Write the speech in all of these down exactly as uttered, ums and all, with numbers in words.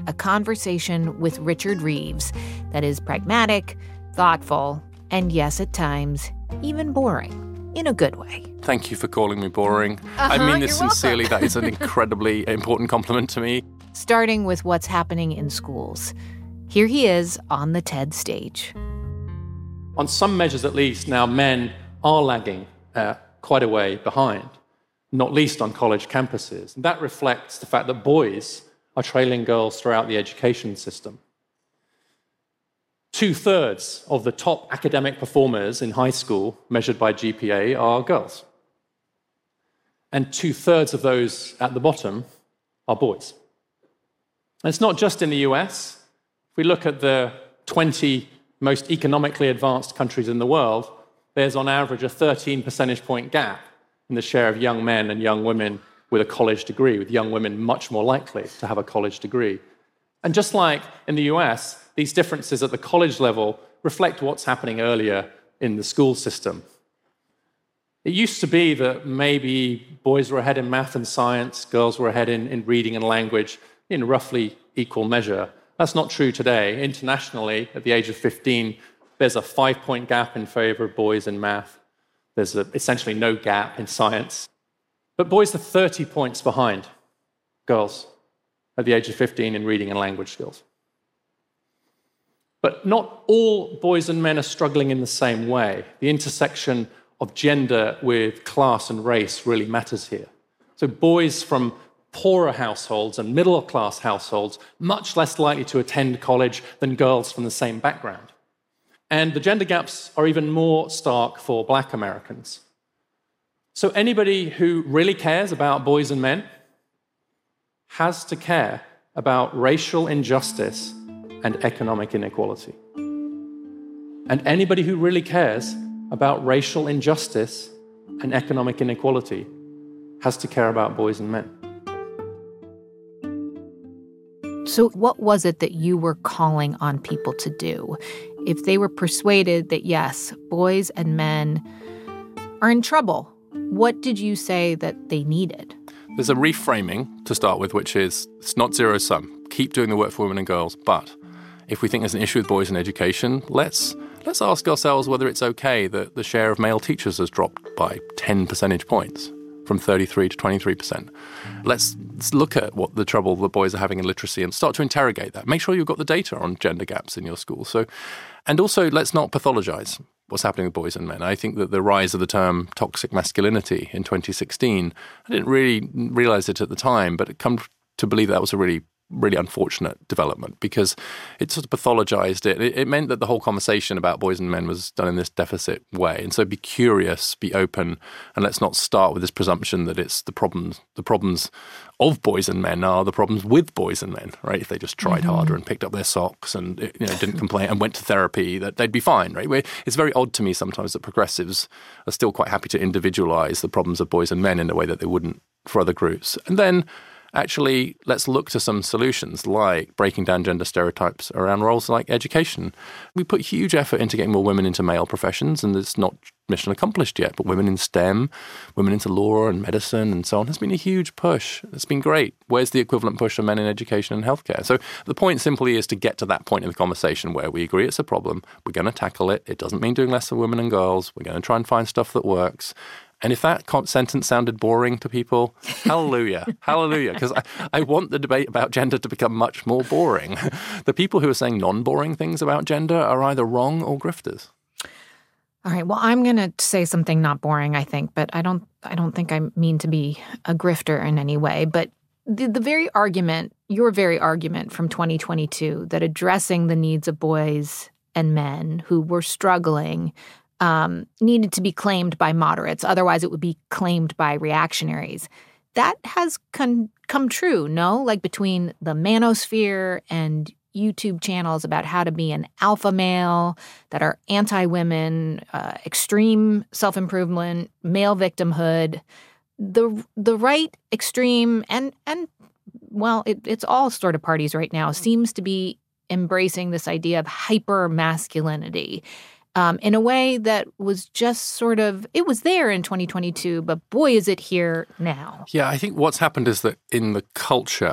a conversation with Richard Reeves that is pragmatic, thoughtful, and yes, at times, even boring, in a good way. Thank you for calling me boring. Uh-huh, I mean this you're sincerely. welcome. That is an incredibly important compliment to me. Starting with what's happening in schools. Here he is on the TED stage. On some measures, at least, now men are lagging uh, quite a way behind, not least on college campuses. And that reflects the fact that boys are trailing girls throughout the education system. Two-thirds of the top academic performers in high school, measured by G P A, are girls. And two-thirds of those at the bottom are boys. And it's not just in the U S. If we look at the twenty most economically advanced countries in the world, there's on average a thirteen percentage point gap in the share of young men and young women with a college degree, with young women much more likely to have a college degree. And just like in the U S, these differences at the college level reflect what's happening earlier in the school system. It used to be that maybe boys were ahead in math and science, girls were ahead in, in reading and language in roughly equal measure. That's not true today. Internationally, at the age of fifteen, there's a five-point gap in favor of boys in math. There's a, essentially no gap in science. But boys are thirty points behind girls at the age of fifteen in reading and language skills. But not all boys and men are struggling in the same way. The intersection of gender with class and race really matters here. So boys from poorer households and middle-class households much less likely to attend college than girls from the same background. And the gender gaps are even more stark for Black Americans. So anybody who really cares about boys and men has to care about racial injustice and economic inequality. And anybody who really cares about racial injustice and economic inequality has to care about boys and men. So what was it that you were calling on people to do? If they were persuaded that, yes, boys and men are in trouble, what did you say that they needed? There's a reframing to start with, which is it's not zero-sum. Keep doing the work for women and girls. But if we think there's an issue with boys in education, let's let's ask ourselves whether it's okay that the share of male teachers has dropped by ten percentage points, from thirty-three to twenty-three percent. Let's look at what the trouble the boys are having in literacy and start to interrogate that. Make sure you've got the data on gender gaps in your school. So, and also, let's not pathologize what's happening with boys and men. I think that the rise of the term toxic masculinity in twenty sixteen, I didn't really realize it at the time, but it come to believe that was a really really unfortunate development because it sort of pathologized it. it. It meant that the whole conversation about boys and men was done in this deficit way. And so be curious, be open, and let's not start with this presumption that it's the problems, the problems of boys and men are the problems with boys and men, right? If they just tried mm-hmm. harder and picked up their socks and you know didn't complain and went to therapy, that they'd be fine, right? We're, it's very odd to me sometimes that progressives are still quite happy to individualize the problems of boys and men in a way that they wouldn't for other groups. And then actually, let's look to some solutions like breaking down gender stereotypes around roles like education. We put huge effort into getting more women into male professions, and it's not mission accomplished yet, but women in STEM, women into law and medicine and so on has been a huge push. It's been great. Where's the equivalent push for men in education and healthcare? So the point simply is to get to that point in the conversation where we agree it's a problem. We're going to tackle it. It doesn't mean doing less for women and girls. We're going to try and find stuff that works. And if that sentence sounded boring to people, hallelujah, hallelujah, because I, I want the debate about gender to become much more boring. The people who are saying non-boring things about gender are either wrong or grifters. All right, well, I'm going to say something not boring, I think, but I don't I don't think I mean to be a grifter in any way. But the, the very argument, your very argument from twenty twenty-two, that addressing the needs of boys and men who were struggling Um, needed to be claimed by moderates. Otherwise, it would be claimed by reactionaries. That has con- come true, no? Like between the manosphere and YouTube channels about how to be an alpha male that are anti-women, uh, extreme self-improvement, male victimhood. The the right extreme and, and well, it, it's all sort of parties right now, seems to be embracing this idea of hyper-masculinity. Um, in a way that was just sort of, it was there in twenty twenty-two, but boy, is it here now. Yeah, I think what's happened is that in the culture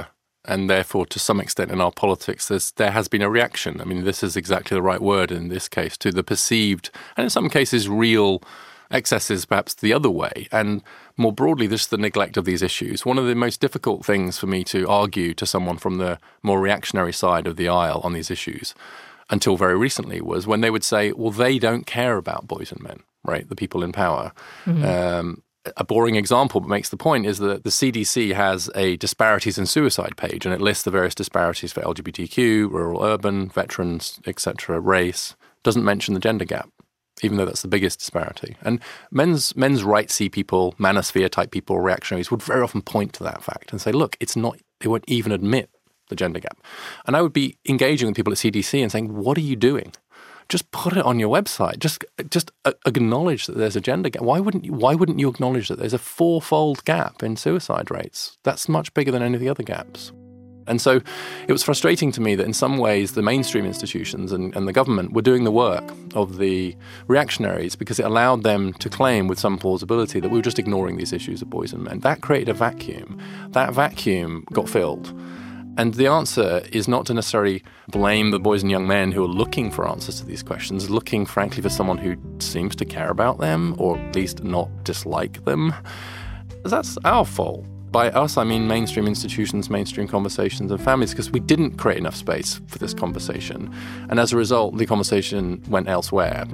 And therefore, to some extent in our politics, there's, there has been a reaction. I mean, this is exactly the right word in this case, to the perceived, and in some cases real, excesses perhaps the other way. And more broadly, just the neglect of these issues. One of the most difficult things for me to argue to someone from the more reactionary side of the aisle on these issues, until very recently, was when they would say, well, they don't care about boys and men, right? The people in power. Mm-hmm. Um, a boring example, but makes the point, is that the C D C has a disparities in suicide page, and it lists the various disparities for L G B T Q, rural, urban, veterans, et cetera, race. Doesn't mention the gender gap, even though that's the biggest disparity. And men's men's rightsy people, manosphere-type people, reactionaries, would very often point to that fact and say, look, it's not, they won't even admit the gender gap. And I would be engaging with people at C D C and saying, what are you doing? Just put it on your website. Just just acknowledge that there's a gender gap. Why wouldn't you, why wouldn't you acknowledge that there's a fourfold gap in suicide rates? That's much bigger than any of the other gaps. And so it was frustrating to me that in some ways the mainstream institutions and, and the government were doing the work of the reactionaries because it allowed them to claim with some plausibility that we were just ignoring these issues of boys and men. That created a vacuum. That vacuum got filled. And the answer is not to necessarily blame the boys and young men who are looking for answers to these questions, looking, frankly, for someone who seems to care about them or at least not dislike them. That's our fault. By us, I mean mainstream institutions, mainstream conversations and families, because we didn't create enough space for this conversation. And as a result, the conversation went elsewhere.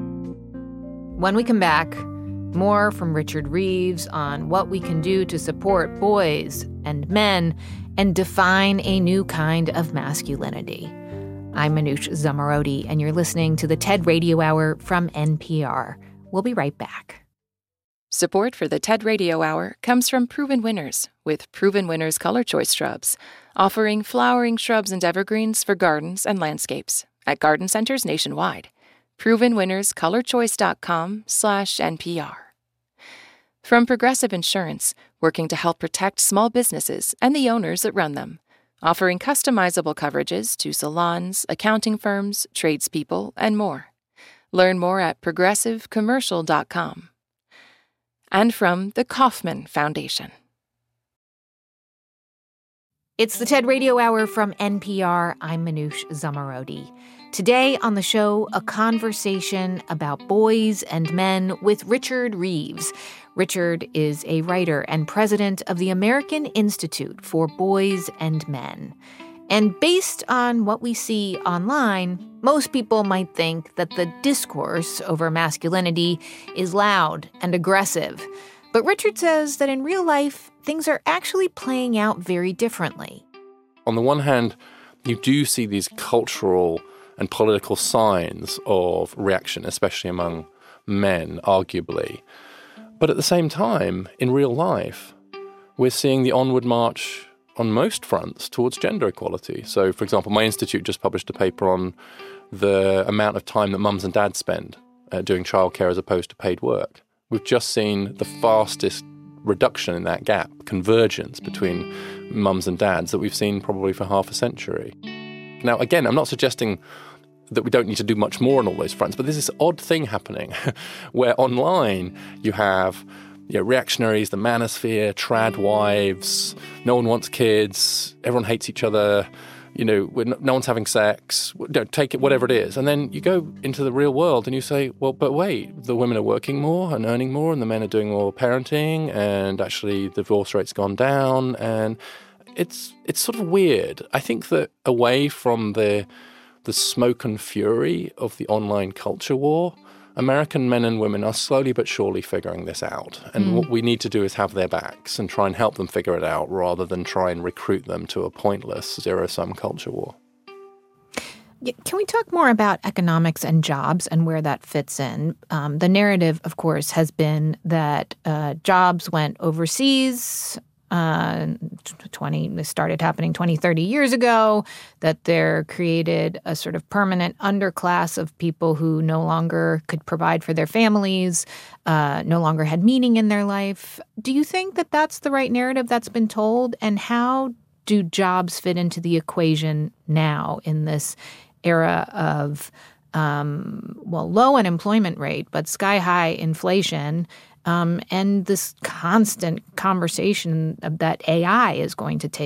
When we come back, more from Richard Reeves on what we can do to support boys and men and define a new kind of masculinity. I'm Manoush Zomorodi, and you're listening to the TED Radio Hour from N P R. We'll be right back. Support for the TED Radio Hour comes from Proven Winners, with Proven Winners Color Choice Shrubs, offering flowering shrubs and evergreens for gardens and landscapes at garden centers nationwide. proven winners color choice dot com slash N P R. From Progressive Insurance, working to help protect small businesses and the owners that run them, offering customizable coverages to salons, accounting firms, tradespeople, and more. Learn more at progressive commercial dot com. And from the Kauffman Foundation. It's the TED Radio Hour from N P R. I'm Manoush Zomorodi. Today on the show, a conversation about boys and men with Richard Reeves. Richard is a writer and president of the American Institute for Boys and Men. And based on what we see online, most people might think that the discourse over masculinity is loud and aggressive. But Richard says that in real life, things are actually playing out very differently. On the one hand, you do see these cultural and political signs of reaction, especially among men, arguably. But at the same time, in real life, we're seeing the onward march on most fronts towards gender equality. So, for example, my institute just published a paper on the amount of time that mums and dads spend uh, doing childcare as opposed to paid work. We've just seen the fastest reduction in that gap, convergence between mums and dads that we've seen probably for half a century. Now, again, I'm not suggesting that we don't need to do much more on all those fronts, but there's this odd thing happening where online you have you know, reactionaries, the manosphere, trad wives, no one wants kids, everyone hates each other, you know, no one's having sex, take it, whatever it is. And then you go into the real world and you say, well, but wait, the women are working more and earning more and the men are doing more parenting and actually the divorce rate's gone down. And it's it's sort of weird. I think that away from the the smoke and fury of the online culture war, American men and women are slowly but surely figuring this out. And mm. what we need to do is have their backs and try and help them figure it out rather than try and recruit them to a pointless zero-sum culture war. Can we talk more about economics and jobs and where that fits in? Um, the narrative, of course, has been that uh, jobs went overseas. Uh, twenty this started happening twenty, thirty years ago, that there created a sort of permanent underclass of people who no longer could provide for their families, uh, no longer had meaning in their life. Do you think that that's the right narrative that's been told? And how do jobs fit into the equation now in this era of, um, well, low unemployment rate, but sky-high inflation, Um, and this constant conversation that A I is going to take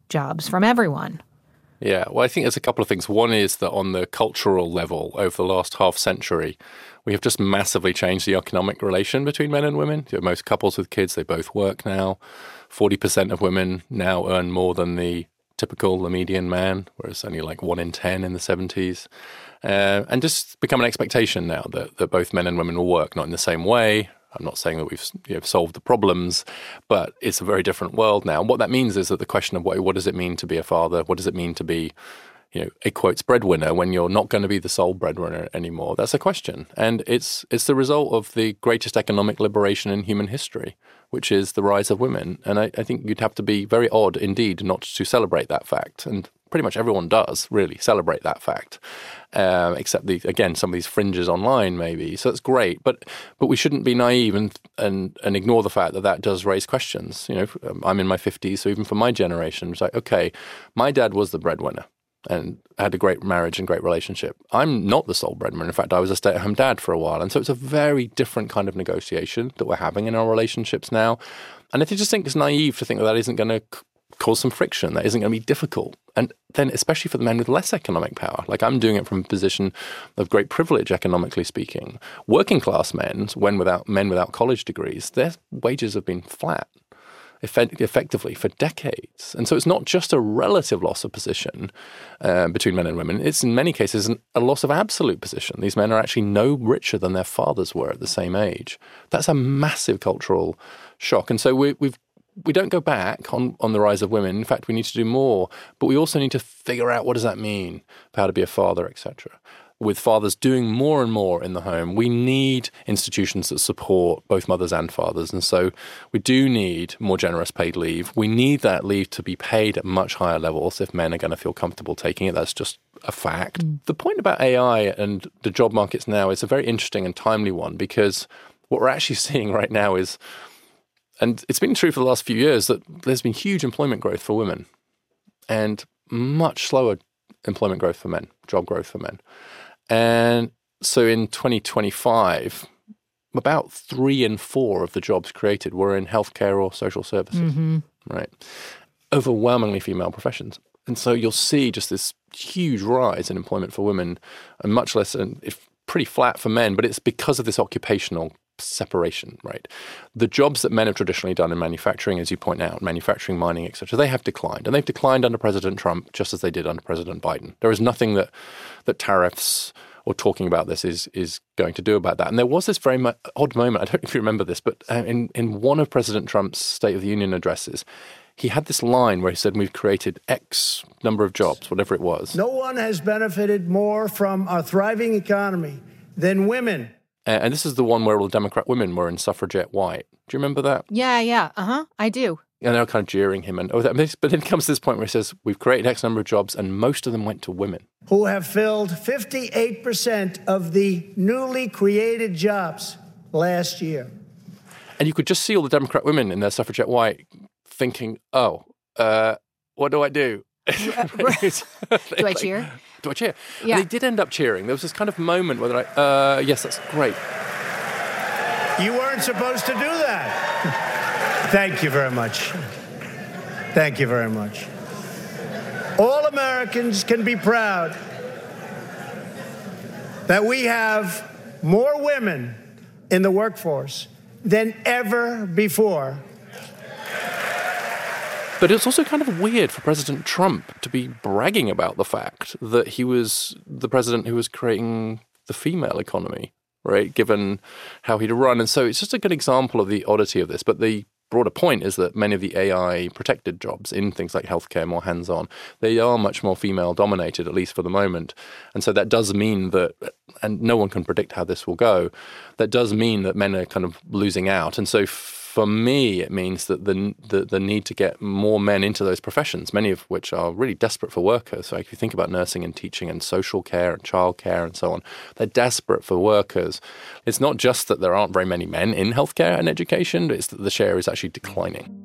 jobs from everyone. Yeah, well, I think there's a couple of things. One is that on the cultural level, over the last half century, we have just massively changed the economic relation between men and women. You know, most couples with kids, they both work now. forty percent of women now earn more than the typical, the median man, whereas only like one in ten in the seventies. Uh, and just become an expectation now that, that both men and women will work, not in the same way. I'm not saying that we've you know, solved the problems, but it's a very different world now. And what that means is that the question of what, what does it mean to be a father? What does it mean to be, you know, a quotes breadwinner when you're not going to be the sole breadwinner anymore? That's a question. And it's it's the result of the greatest economic liberation in human history, which is the rise of women. And I, I think you'd have to be very odd indeed not to celebrate that fact. And pretty much everyone does really celebrate that fact, um, except the again some of these fringes online maybe. So that's great, but but we shouldn't be naive and and and ignore the fact that that does raise questions. You know, I'm in my fifties, so even for my generation, it's like, okay, my dad was the breadwinner and had a great marriage and great relationship. I'm not the sole breadwinner. In fact, I was a stay-at-home dad for a while, and so it's a very different kind of negotiation that we're having in our relationships now. And I just think it's naive to think that that isn't going to cause some friction, that isn't going to be difficult. And then especially for the men with less economic power, like I'm doing it from a position of great privilege, economically speaking. Working class men, when without men without college degrees, their wages have been flat effect- effectively for decades. And so it's not just a relative loss of position uh, between men and women. It's in many cases an, a loss of absolute position. These men are actually no richer than their fathers were at the same age. That's a massive cultural shock. And so we, we've We don't go back on, on the rise of women. In fact, we need to do more. But we also need to figure out what does that mean for how to be a father, et cetera. With fathers doing more and more in the home, we need institutions that support both mothers and fathers. And so we do need more generous paid leave. We need that leave to be paid at much higher levels if men are going to feel comfortable taking it. That's just a fact. Mm. The point about A I and the job markets now is a very interesting and timely one, because what we're actually seeing right now is, and it's been true for the last few years, that there's been huge employment growth for women and much slower employment growth for men, job growth for men. And so in twenty twenty-five, about three in four of the jobs created were in healthcare or social services, mm-hmm. right? Overwhelmingly female professions. And so you'll see just this huge rise in employment for women, and much less, and if pretty flat for men, but it's because of this occupational separation, right? The jobs that men have traditionally done in manufacturing, as you point out, manufacturing, mining, et cetera, they have declined. And they've declined under President Trump just as they did under President Biden. There is nothing that, that tariffs or talking about this is is going to do about that. And there was this very mo- odd moment, I don't know if you remember this, but uh, in, in one of President Trump's State of the Union addresses, he had this line where he said, we've created X number of jobs, whatever it was. No one has benefited more from our thriving economy than women. And this is the one where all the Democrat women were in suffragette white. Do you remember that? Yeah, yeah. Uh-huh. I do. And they were kind of jeering him. And oh, that, but then it comes to this point where he says, we've created X number of jobs, and most of them went to women. Who have filled fifty-eight percent of the newly created jobs last year. And you could just see all the Democrat women in their suffragette white thinking, oh, uh, what do I do? do I like, cheer? Do I cheer? Yeah. And they did end up cheering. There was this kind of moment where they're like, uh, yes, that's great. You weren't supposed to do that. Thank you very much. Thank you very much. All Americans can be proud that we have more women in the workforce than ever before. But it's also kind of weird for President Trump to be bragging about the fact that he was the president who was creating the female economy, right, given how he'd run. And so it's just a good example of the oddity of this. But the broader point is that many of the A I-protected jobs in things like healthcare, more hands-on, they are much more female-dominated, at least for the moment. And so that does mean that, and no one can predict how this will go, that does mean that men are kind of losing out. And so for me, it means that the, the the need to get more men into those professions, many of which are really desperate for workers. So if you think about nursing and teaching and social care and childcare and so on, they're desperate for workers. It's not just that there aren't very many men in healthcare and education, it's that the share is actually declining.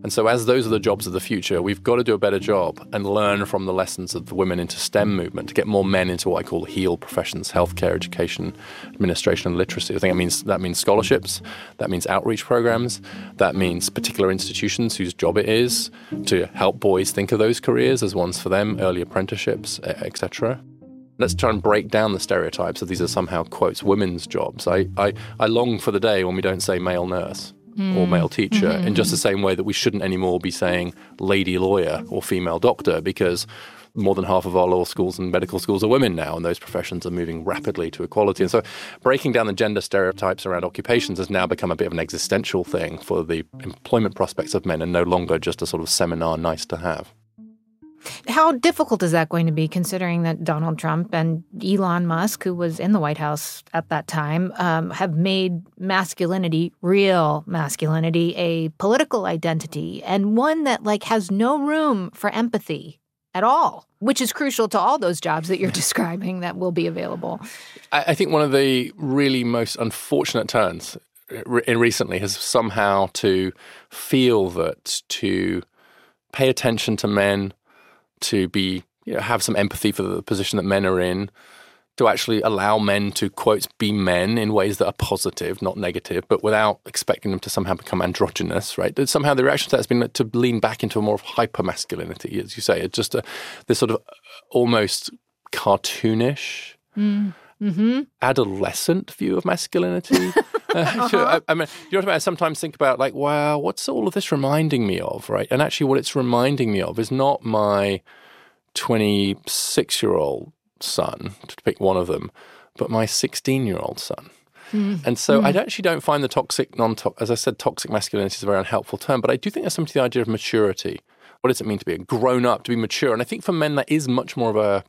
And so as those are the jobs of the future, we've got to do a better job and learn from the lessons of the women into STEM movement to get more men into what I call HEAL professions, healthcare, education, administration, and literacy. I think that means, that means scholarships, that means outreach programs, that means particular institutions whose job it is to help boys think of those careers as ones for them, early apprenticeships, et cetera. Let's try and break down the stereotypes of these are somehow, quotes, women's jobs. I, I, I long for the day when we don't say male nurse. Mm. Or male teacher, mm-hmm. in just the same way that we shouldn't anymore be saying lady lawyer or female doctor, because more than half of our law schools and medical schools are women now, and those professions are moving rapidly to equality. And so breaking down the gender stereotypes around occupations has now become a bit of an existential thing for the employment prospects of men and no longer just a sort of seminar nice to have. How difficult is that going to be, considering that Donald Trump and Elon Musk, who was in the White House at that time, um, have made masculinity, real masculinity, a political identity, and one that like has no room for empathy at all, which is crucial to all those jobs that you're describing that will be available? I, I think one of the really most unfortunate turns in recently has somehow to feel that to pay attention to men, to be, you know, have some empathy for the position that men are in, to actually allow men to, quote, be men in ways that are positive, not negative, but without expecting them to somehow become androgynous, right? That somehow the reaction to that has been to lean back into a more of hyper-masculinity, as you say. It's just a, this sort of almost cartoonish, mm. mm-hmm. adolescent view of masculinity. uh-huh. I, I mean, you know what I mean? I sometimes think about, like, wow, what's all of this reminding me of, right? And actually what it's reminding me of is not my twenty-six-year-old son, to pick one of them, but my sixteen-year-old son. Mm. And so mm. I actually don't find the toxic, non-toxic, as I said, toxic masculinity is a very unhelpful term, but I do think there's something to the idea of maturity. What does it mean to be a grown-up, to be mature? And I think for men that is much more of a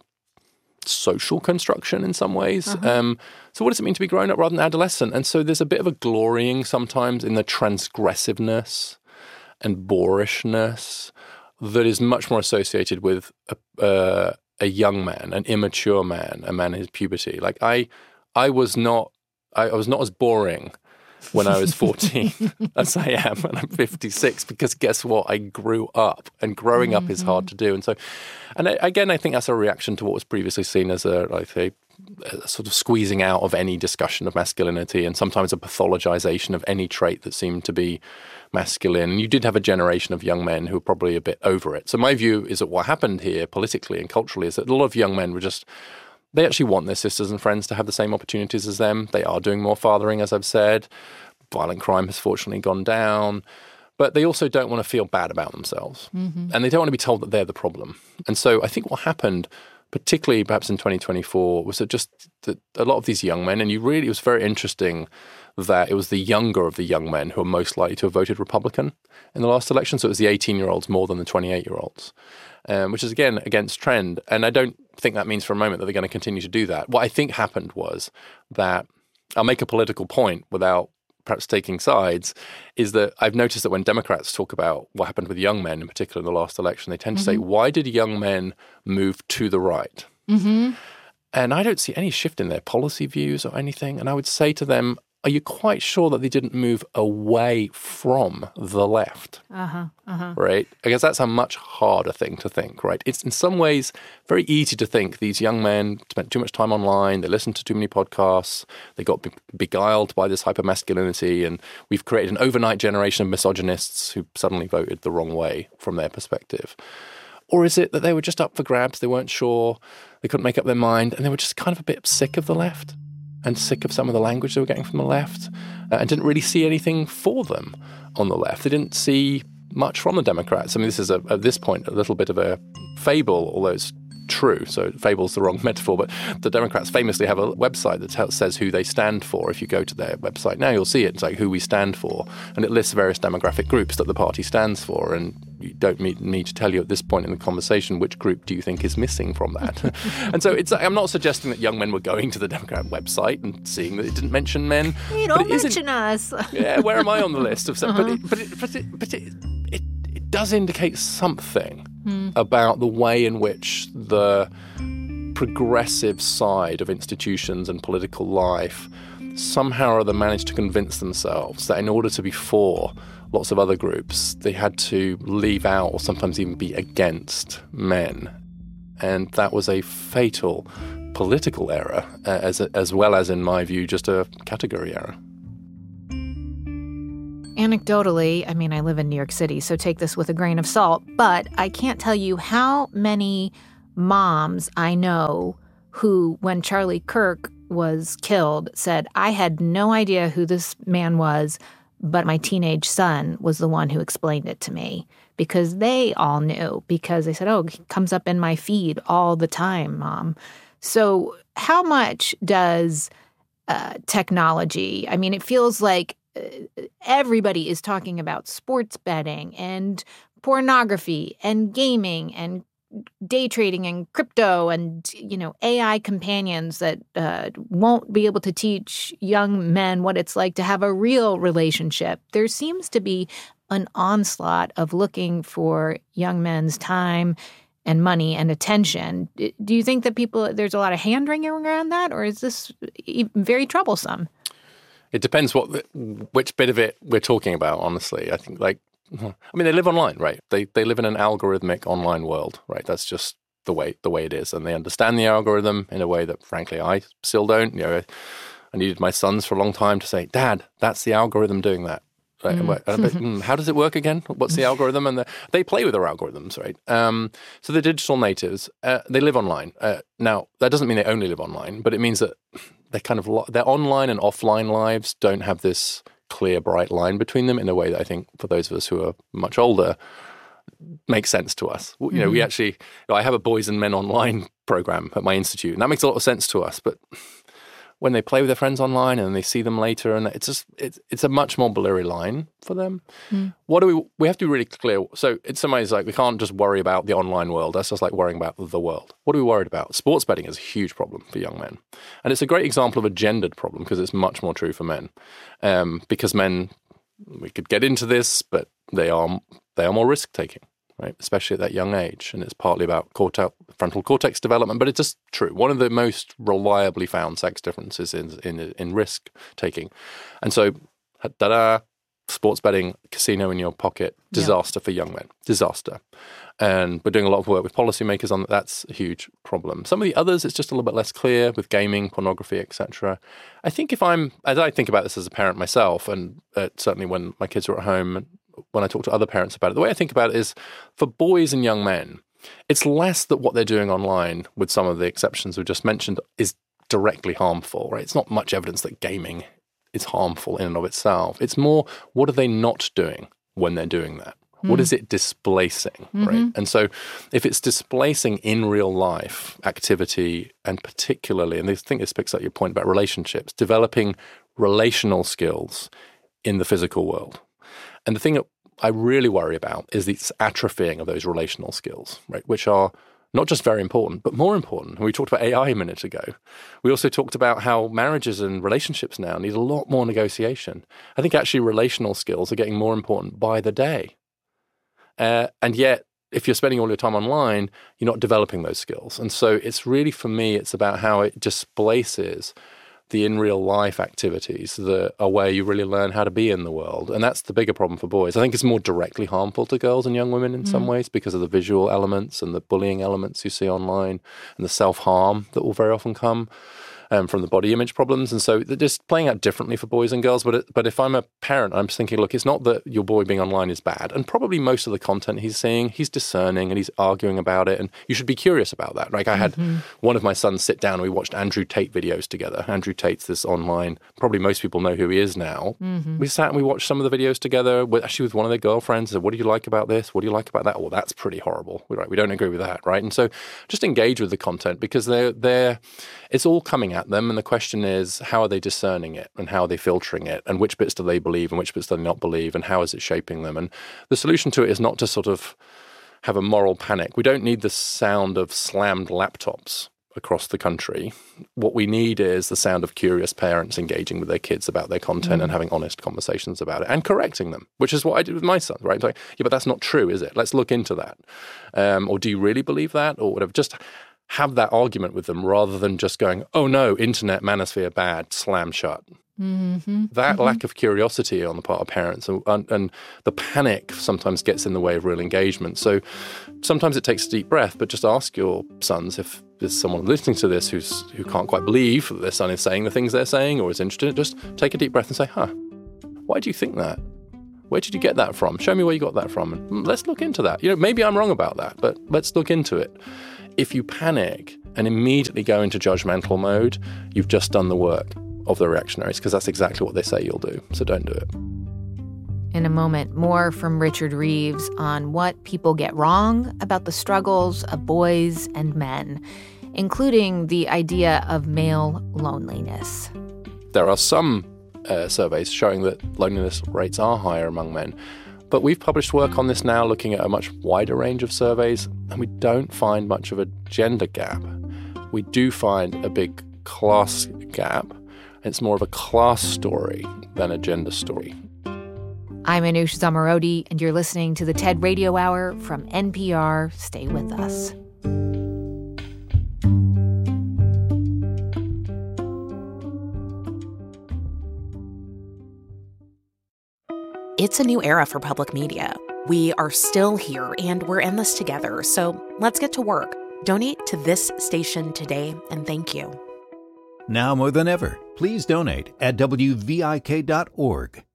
social construction in some ways. Uh-huh. Um, so what does it mean to be grown up rather than adolescent? And so there's a bit of a glorying sometimes in the transgressiveness and boorishness that is much more associated with a, uh, a young man, an immature man, a man in his puberty. Like I, I was not, I, I was not as boring when I was fourteen as I am when I'm fifty-six, because guess what? I grew up, and growing mm-hmm. up is hard to do. And so, and I, again, I think that's a reaction to what was previously seen as a, like a, a sort of squeezing out of any discussion of masculinity, and sometimes a pathologization of any trait that seemed to be masculine. And you did have a generation of young men who were probably a bit over it. So my view is that what happened here politically and culturally is that a lot of young men were just, they actually want their sisters and friends to have the same opportunities as them. They are doing more fathering, as I've said. Violent crime has fortunately gone down. But they also don't want to feel bad about themselves. Mm-hmm. And they don't want to be told that they're the problem. And so I think what happened, particularly perhaps in twenty twenty-four, was that just that a lot of these young men, and you really, it was very interesting that it was the younger of the young men who are most likely to have voted Republican in the last election. So it was the eighteen-year-olds more than the twenty-eight-year-olds. Um, which is, again, against trend. And I don't think that means for a moment that they're going to continue to do that. What I think happened was that, I'll make a political point without perhaps taking sides, is that I've noticed that when Democrats talk about what happened with young men, in particular in the last election, they tend mm-hmm. to say, why did young men move to the right? Mm-hmm. And I don't see any shift in their policy views or anything. And I would say to them, are you quite sure that they didn't move away from the left? Uh-huh, uh-huh. Right? I guess that's a much harder thing to think, right? It's in some ways very easy to think these young men spent too much time online, they listened to too many podcasts, they got be- beguiled by this hyper-masculinity, and we've created an overnight generation of misogynists who suddenly voted the wrong way from their perspective. Or is it that they were just up for grabs, they weren't sure, they couldn't make up their mind, and they were just kind of a bit sick of the left? And sick of some of the language they were getting from the left, uh, and didn't really see anything for them on the left. They didn't see much from the Democrats. I mean, this is, a, at this point, a little bit of a fable, although it's true. So fable's the wrong metaphor, but the Democrats famously have a website that t- says who they stand for. If you go to their website now, you'll see it. It's like who we stand for. And it lists various demographic groups that the party stands for. And you don't need me to tell you at this point in the conversation which group do you think is missing from that. And so it's, I'm not suggesting that young men were going to the Democrat website and seeing that it didn't mention men. You don't mention us. Yeah, where am I on the list of? Uh-huh. But it, but it, but it, but it, it, it does indicate something hmm. about the way in which the progressive side of institutions and political life somehow or other managed to convince themselves that in order to be for lots of other groups, they had to leave out or sometimes even be against men. And that was a fatal political error, uh, as, as well as, in my view, just a category error. Anecdotally, I mean, I live in New York City, so take this with a grain of salt, but I can't tell you how many moms I know who, when Charlie Kirk was killed, said, I had no idea who this man was, but my teenage son was the one who explained it to me, because they all knew, because they said, oh, he comes up in my feed all the time, Mom. So how much does uh, technology, I mean, it feels like everybody is talking about sports betting and pornography and gaming and day trading and crypto and, you know, A I companions that uh, won't be able to teach young men what it's like to have a real relationship. There seems to be an onslaught of looking for young men's time and money and attention. Do you think that people, there's a lot of hand-wringing around that, or is this very troublesome? It depends what which bit of it we're talking about, honestly. I think, like, I mean, they live online, right? They they live in an algorithmic online world, right? That's just the way the way it is. And they understand the algorithm in a way that, frankly, I still don't. You know, I needed my sons for a long time to say, Dad, that's the algorithm doing that. Right? Mm. And bet, mm, how does it work again? What's the algorithm? And the, they play with their algorithms, right? Um, so they're digital natives. Uh, they live online. Uh, now, that doesn't mean they only live online, but it means that they kind of lo- their online and offline lives don't have this clear, bright line between them in a way that I think for those of us who are much older makes sense to us. You know, mm-hmm. we actually, you know, I have a boys and men online program at my institute, and that makes a lot of sense to us. But when they play with their friends online and they see them later, and it's just it's it's a much more blurry line for them. Mm. What do we we have to be really clear. So in some ways, like, we can't just worry about the online world. That's just like worrying about the world. What are we worried about? Sports betting is a huge problem for young men, and it's a great example of a gendered problem because it's much more true for men. Um, because men, we could get into this, but they are they are more risk taking. Right, especially at that young age, and it's partly about cortex, frontal cortex development, but it's just true. One of the most reliably found sex differences is in, in, in risk taking, and so, da-da, sports betting, casino in your pocket, disaster yeah. for young men, disaster. And we're doing a lot of work with policymakers on that. That's a huge problem. Some of the others, it's just a little bit less clear with gaming, pornography, et cetera. I think if I'm, as I think about this as a parent myself, and uh, certainly when my kids are at home, when I talk to other parents about it, the way I think about it is for boys and young men, it's less that what they're doing online, with some of the exceptions we've just mentioned, is directly harmful, right? It's not much evidence that gaming is harmful in and of itself. It's more, what are they not doing when they're doing that? Mm. What is it displacing, mm-hmm. right? And so if it's displacing in real life activity, and particularly, and I think this picks up your point about relationships, developing relational skills in the physical world. And the thing that I really worry about is this atrophying of those relational skills, right, which are not just very important, but more important. We talked about A I a minute ago. We also talked about how marriages and relationships now need a lot more negotiation. I think actually relational skills are getting more important by the day. Uh, and yet, if you're spending all your time online, you're not developing those skills. And so it's really, for me, it's about how it displaces the in real life activities that are where you really learn how to be in the world. And that's the bigger problem for boys. I think it's more directly harmful to girls and young women in mm. some ways because of the visual elements and the bullying elements you see online and the self-harm that will very often come um, from the body image problems. And so they're just playing out differently for boys and girls. But it, but if I'm a parent, I'm just thinking, look, it's not that your boy being online is bad. And probably most of the content he's seeing, he's discerning and he's arguing about it. And you should be curious about that. Like I had mm-hmm. one of my sons sit down and we watched Andrew Tate videos together. Andrew Tate's this online, probably most people know who he is now. Mm-hmm. We sat and we watched some of the videos together, with, actually with one of their girlfriends. Said, what do you like about this? What do you like about that? Well, that's pretty horrible. We're right, we don't agree with that, right? And so just engage with the content because they're, they're, it's all coming at them. And the question is, how are they discerning it and how are they filtering it and which bits do they believe and which bits do they not believe and how is it shaping them? And the solution to it is not to sort of have a moral panic. We don't need the sound of slammed laptops across the country. What we need is the sound of curious parents engaging with their kids about their content mm. and having honest conversations about it and correcting them, which is what I did with my son, right? Like, yeah, but that's not true, is it? Let's look into that. Um, or do you really believe that? Or whatever. Just have that argument with them rather than just going, oh no, internet manosphere bad, slam shut. Mm-hmm. That mm-hmm. lack of curiosity on the part of parents and, and, and the panic sometimes gets in the way of real engagement. So sometimes it takes a deep breath, but just ask your sons if there's someone listening to this who's who can't quite believe that their son is saying the things they're saying or is interested. Just take a deep breath and say, huh, why do you think that? Where did you get that from? Show me where you got that from. And let's look into that. You know, maybe I'm wrong about that, but let's look into it. If you panic and immediately go into judgmental mode, you've just done the work of the reactionaries, because that's exactly what they say you'll do. So don't do it. In a moment, more from Richard Reeves on what people get wrong about the struggles of boys and men, including the idea of male loneliness. There are some uh, surveys showing that loneliness rates are higher among men, but we've published work on this now looking at a much wider range of surveys, and we don't find much of a gender gap. We do find a big class gap. It's more of a class story than a gender story. I'm Anoush Zomorodi, and you're listening to the TED Radio Hour from N P R. Stay with us. It's a new era for public media. We are still here, and we're in this together, so let's get to work. Donate to this station today, and thank you. Now more than ever, please donate at W V I K dot org.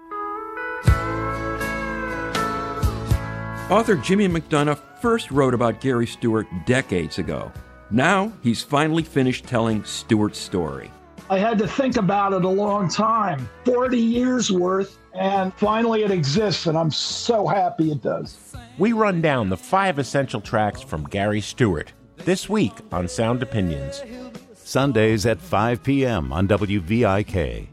Author Jimmy McDonough first wrote about Gary Stewart decades ago. Now he's finally finished telling Stewart's story. I had to think about it a long time, forty years worth, and finally it exists, and I'm so happy it does. We run down the five essential tracks from Gary Stewart this week on Sound Opinions. Sundays at five p.m. on W V I K.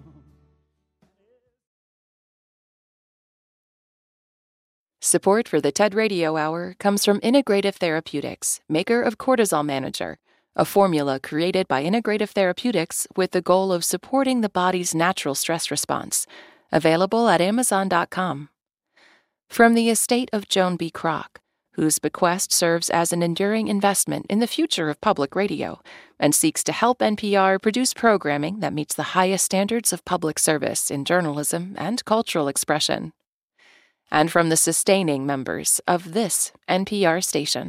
Support for the TED Radio Hour comes from Integrative Therapeutics, maker of Cortisol Manager, a formula created by Integrative Therapeutics with the goal of supporting the body's natural stress response. Available at amazon dot com. From the estate of Joan B. Kroc, whose bequest serves as an enduring investment in the future of public radio and seeks to help N P R produce programming that meets the highest standards of public service in journalism and cultural expression. And from the sustaining members of this N P R station.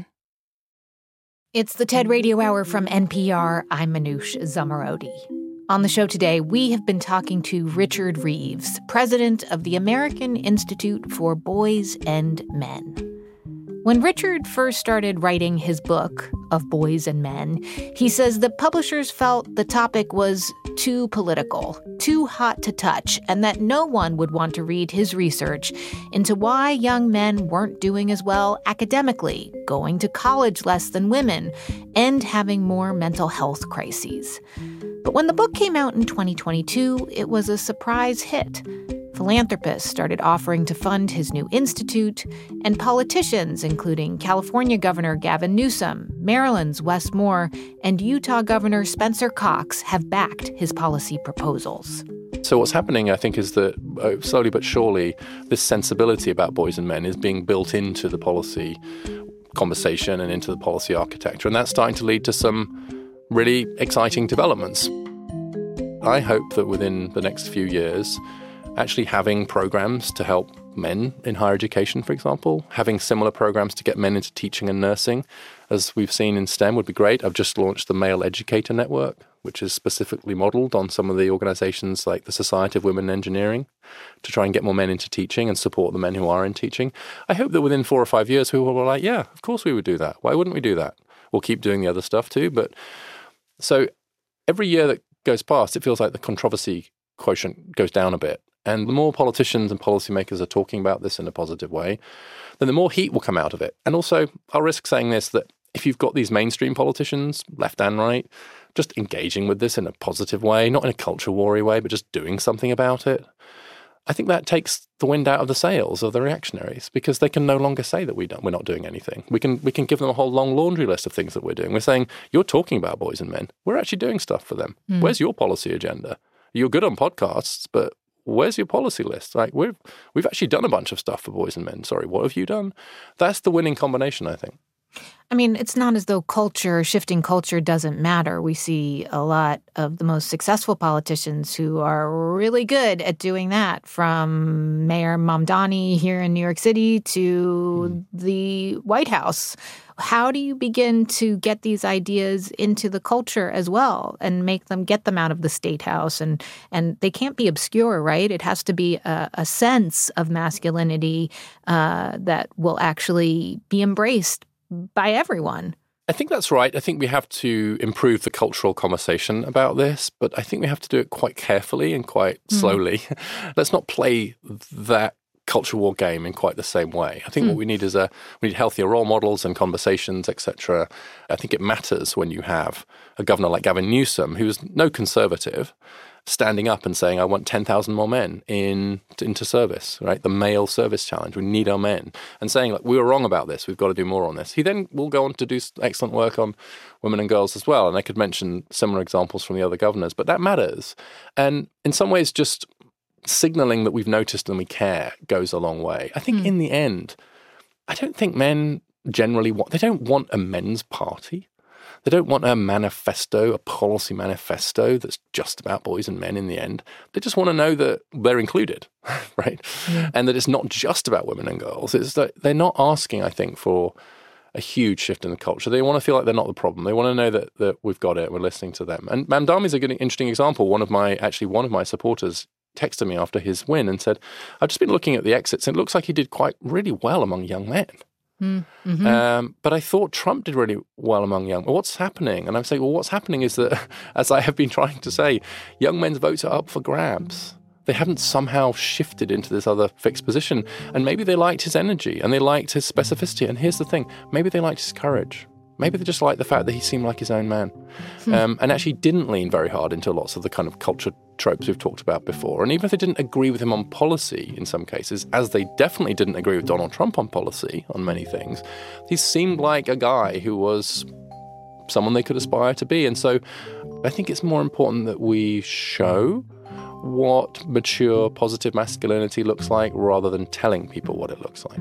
It's the TED Radio Hour from N P R. I'm Manoush Zomorodi. On the show today, we have been talking to Richard Reeves, president of the American Institute for Boys and Men. When Richard first started writing his book, Of Boys and Men, he says the publishers felt the topic was too political, too hot to touch, and that no one would want to read his research into why young men weren't doing as well academically, going to college less than women, and having more mental health crises. But when the book came out in twenty twenty-two, it was a surprise hit. Philanthropists started offering to fund his new institute, and politicians, including California Governor Gavin Newsom, Maryland's Wes Moore, and Utah Governor Spencer Cox, have backed his policy proposals. So what's happening, I think, is that uh, slowly but surely, this sensibility about boys and men is being built into the policy conversation and into the policy architecture, and that's starting to lead to some really exciting developments. I hope that within the next few years, actually having programs to help men in higher education, for example, having similar programs to get men into teaching and nursing, as we've seen in STEM, would be great. I've just launched the Male Educator Network, which is specifically modeled on some of the organizations like the Society of Women in Engineering, to try and get more men into teaching and support the men who are in teaching. I hope that within four or five years, people will be like, yeah, of course we would do that. Why wouldn't we do that? We'll keep doing the other stuff too. But so every year that goes past, it feels like the controversy quotient goes down a bit. And the more politicians and policymakers are talking about this in a positive way, then the more heat will come out of it. And also, I'll risk saying this, that if you've got these mainstream politicians, left and right, just engaging with this in a positive way, not in a culture war-y way, but just doing something about it, I think that takes the wind out of the sails of the reactionaries, because they can no longer say that we don't, we're not doing anything. We can we can give them a whole long laundry list of things that we're doing. We're saying, you're talking about boys and men. We're actually doing stuff for them. Mm. Where's your policy agenda? You're good on podcasts, but where's your policy list? Like we've we've actually done a bunch of stuff for boys and men. Sorry, what have you done? That's the winning combination, I think. I mean, it's not as though culture, shifting culture doesn't matter. We see a lot of the most successful politicians who are really good at doing that, from Mayor Mamdani here in New York City to mm. the White House. How do you begin to get these ideas into the culture as well and make them, get them out of the State House? And and they can't be obscure, right? It has to be a, a sense of masculinity uh, that will actually be embraced by everyone. I think that's right. I think we have to improve the cultural conversation about this, but I think we have to do it quite carefully and quite mm. slowly. Let's not play that culture war game in quite the same way. I think mm. what we need is a we need healthier role models and conversations, et cetera. I think it matters when you have a governor like Gavin Newsom, who's no conservative, standing up and saying, I want ten thousand more men in into service, right? The male service challenge. We need our men. And saying, like, we were wrong about this. We've got to do more on this. He then will go on to do excellent work on women and girls as well. And I could mention similar examples from the other governors, but that matters. And in some ways, just signaling that we've noticed and we care goes a long way. I think mm. in the end, I don't think men generally want, they don't want a men's party. They don't want a manifesto, a policy manifesto that's just about boys and men in the end. They just want to know that they're included, right? Yeah. And that it's not just about women and girls. It's that they're not asking, I think, for a huge shift in the culture. They want to feel like they're not the problem. They want to know that that we've got it, we're listening to them. And Mamdani's a good, interesting example. One of my, actually one of my supporters texted me after his win and said, I've just been looking at the exits and it looks like he did quite really well among young men. Mm-hmm. Um, but I thought Trump did really well among young. Well, what's happening? And I'm saying, well, what's happening is that, as I have been trying to say, young men's votes are up for grabs. They haven't somehow shifted into this other fixed position. And maybe they liked his energy and they liked his specificity. And here's the thing, maybe they liked his courage. Maybe they just liked the fact that he seemed like his own man hmm. um, and actually didn't lean very hard into lots of the kind of culture tropes we've talked about before. And even if they didn't agree with him on policy in some cases, as they definitely didn't agree with Donald Trump on policy on many things, he seemed like a guy who was someone they could aspire to be. And so I think it's more important that we show what mature, positive masculinity looks like rather than telling people what it looks like.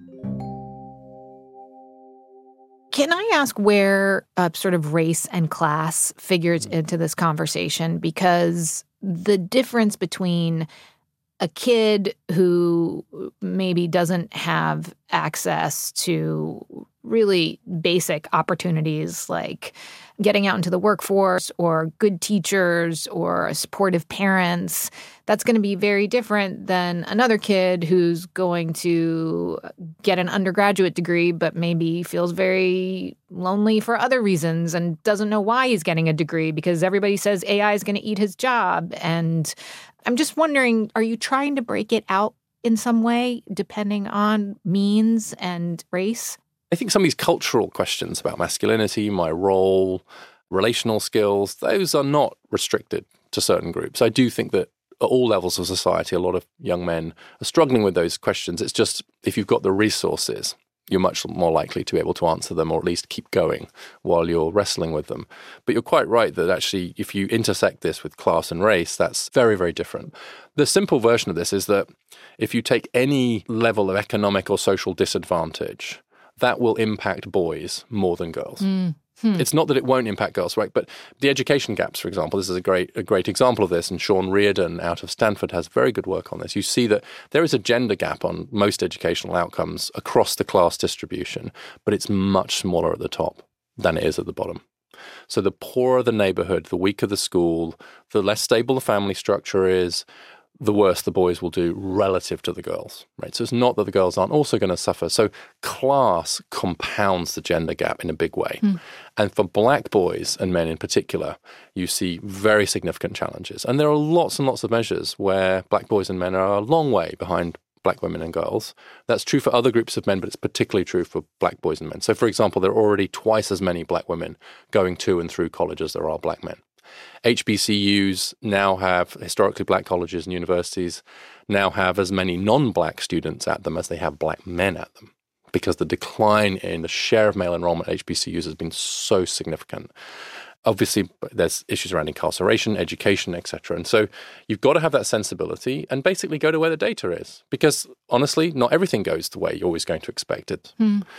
Can I ask where uh, sort of race and class figures into this conversation? Because the difference between a kid who maybe doesn't have access to really basic opportunities like getting out into the workforce or good teachers or supportive parents, that's going to be very different than another kid who's going to get an undergraduate degree but maybe feels very lonely for other reasons and doesn't know why he's getting a degree because everybody says A I is going to eat his job. And I'm just wondering, are you trying to break it out in some way depending on means and race? I think some of these cultural questions about masculinity, my role, relational skills, those are not restricted to certain groups. I do think that at all levels of society, a lot of young men are struggling with those questions. It's just if you've got the resources, you're much more likely to be able to answer them or at least keep going while you're wrestling with them. But you're quite right that actually if you intersect this with class and race, that's very, very different. The simple version of this is that if you take any level of economic or social disadvantage, that will impact boys more than girls. Mm. Hmm. It's not that it won't impact girls, right? But the education gaps, for example, this is a great a great example of this, and Sean Reardon out of Stanford has very good work on this. You see that there is a gender gap on most educational outcomes across the class distribution, but it's much smaller at the top than it is at the bottom. So the poorer the neighborhood, the weaker the school, the less stable the family structure is, the worse the boys will do relative to the girls, right? So it's not that the girls aren't also going to suffer. So class compounds the gender gap in a big way. Mm. And for black boys and men in particular, you see very significant challenges. And there are lots and lots of measures where black boys and men are a long way behind black women and girls. That's true for other groups of men, but it's particularly true for black boys and men. So, for example, there are already twice as many black women going to and through college as there are black men. H B C Us now have, historically black colleges and universities now have as many non-black students at them as they have black men at them, because the decline in the share of male enrollment at H B C Us has been so significant. Obviously, there's issues around incarceration, education, et cetera. And so you've got to have that sensibility and basically go to where the data is. Because honestly, not everything goes the way you're always going to expect it. Mm.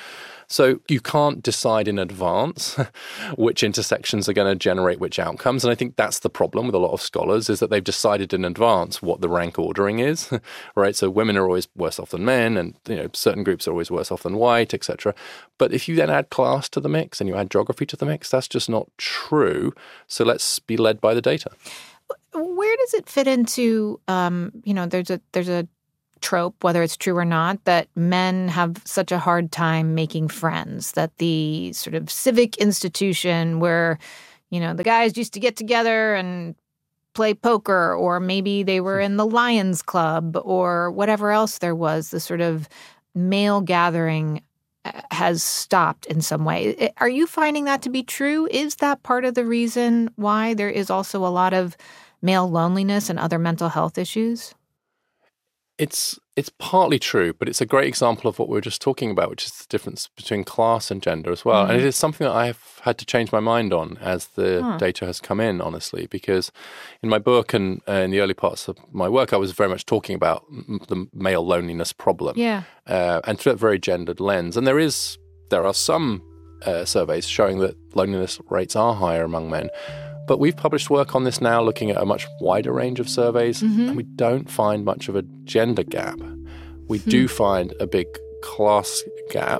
So you can't decide in advance which intersections are going to generate which outcomes. And I think that's the problem with a lot of scholars, is that they've decided in advance what the rank ordering is, right? So women are always worse off than men, and you know certain groups are always worse off than white, et cetera. But if you then add class to the mix and you add geography to the mix, that's just not true. So let's be led by the data. Where does it fit into, um, you know, there's a there's a trope, whether it's true or not, that men have such a hard time making friends, that the sort of civic institution where, you know, the guys used to get together and play poker, or maybe they were in the Lions Club or whatever else there was, the sort of male gathering has stopped in some way. Are you finding that to be true? Is that part of the reason why there is also a lot of male loneliness and other mental health issues? It's it's partly true, but it's a great example of what we were just talking about, which is the difference between class and gender as well. Mm-hmm. And it is something that I've had to change my mind on as the huh. data has come in, honestly, because in my book and uh, in the early parts of my work, I was very much talking about the male loneliness problem, yeah, uh, and through a very gendered lens. And there is there are some uh, surveys showing that loneliness rates are higher among men. But we've published work on this now looking at a much wider range of surveys, mm-hmm. and we don't find much of a gender gap. We mm-hmm. do find a big class gap.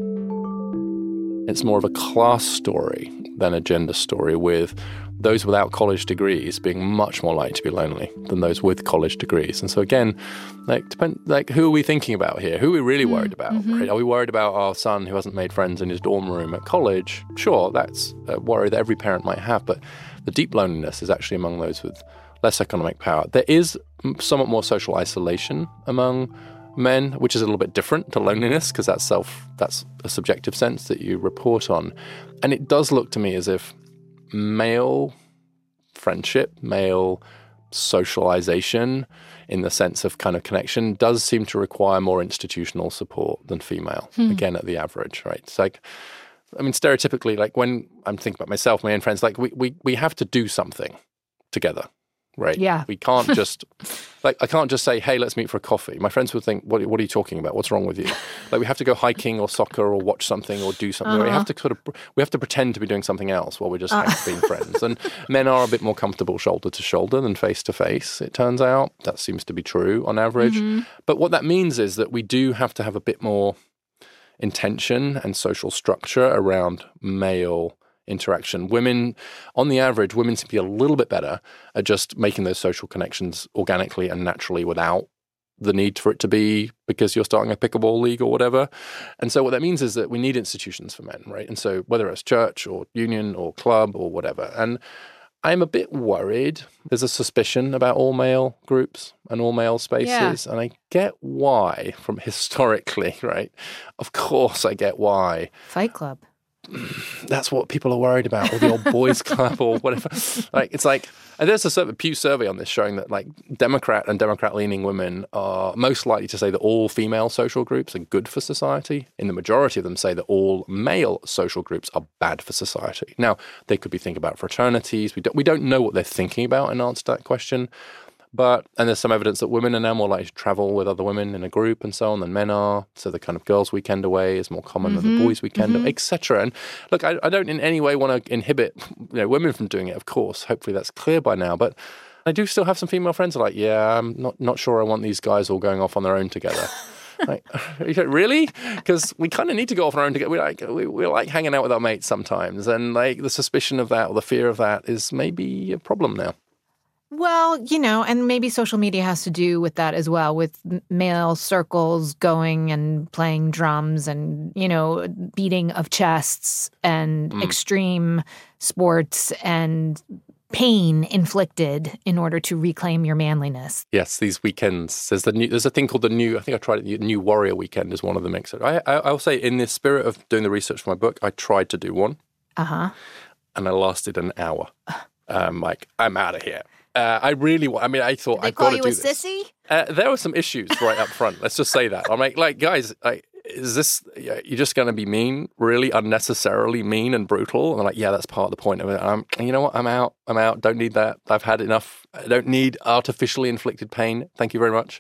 It's more of a class story than a gender story, with those without college degrees being much more likely to be lonely than those with college degrees. And so again, like, depend, like who are we thinking about here? Who are we really mm-hmm. worried about? Mm-hmm. Right? Are we worried about our son who hasn't made friends in his dorm room at college? Sure, that's a worry that every parent might have, but the deep loneliness is actually among those with less economic power. There is somewhat more social isolation among men, which is a little bit different to loneliness, because that's self, that's a subjective sense that you report on. And it does look to me as if male friendship, male socialization in the sense of kind of connection does seem to require more institutional support than female, hmm. again, at the average, right? It's like, I mean, stereotypically, like when I'm thinking about myself, my own friends, like we, we, we have to do something together, right? Yeah. We can't just, like, I can't just say, hey, let's meet for a coffee. My friends would think, what, what are you talking about? What's wrong with you? Like, we have to go hiking or soccer or watch something or do something. Uh-huh. We have to sort of, we have to pretend to be doing something else while we're just uh. being friends. And men are a bit more comfortable shoulder to shoulder than face to face, it turns out. That seems to be true on average. Mm-hmm. But what that means is that we do have to have a bit more intention and social structure around male interaction. Women, on the average, women seem to be a little bit better at just making those social connections organically and naturally without the need for it to be because you're starting a pickleball league or whatever. And so what that means is that we need institutions for men, right? And so whether it's church or union or club or whatever. And I'm a bit worried. There's a suspicion about all male groups and all male spaces. Yeah. And I get why from historically, right? Of course I get why. Fight Club. That's what people are worried about, or the old boys club or whatever. Like, it's like, and there's a sort of Pew survey on this showing that like Democrat and Democrat-leaning women are most likely to say that all female social groups are good for society. And the majority of them say that all male social groups are bad for society. Now, they could be thinking about fraternities. We don't, we don't know what they're thinking about in answer to that question. But, and there's some evidence that women are now more likely to travel with other women in a group and so on than men are. So the kind of girls' weekend away is more common mm-hmm. than the boys' weekend, mm-hmm. et cetera. And look, I, I don't in any way want to inhibit you know, women from doing it, of course. Hopefully that's clear by now. But I do still have some female friends who are like, yeah, I'm not, not sure I want these guys all going off on their own together. Like, really? Because we kind of need to go off on our own together. We like we, we like hanging out with our mates sometimes. And like the suspicion of that or the fear of that is maybe a problem now. Well, you know, and maybe social media has to do with that as well, with male circles going and playing drums and, you know, beating of chests and mm. extreme sports and pain inflicted in order to reclaim your manliness. Yes, these weekends. There's the new. There's a thing called the new. I think I tried it. The New Warrior Weekend is one of the mix. I, I I'll say in the spirit of doing the research for my book, I tried to do one. Uh huh. And I lasted an hour. Um, like I'm out of here. Uh, I really, I mean, I thought Did they I've got call to you do a this. sissy? Uh, there were some issues right up front. Let's just say that. I'm like, like guys, I, is this, you're just going to be mean, really unnecessarily mean and brutal? And I'm like, yeah, that's part of the point of it. I'm, you know what? I'm out. I'm out. Don't need that. I've had enough. I don't need artificially inflicted pain. Thank you very much.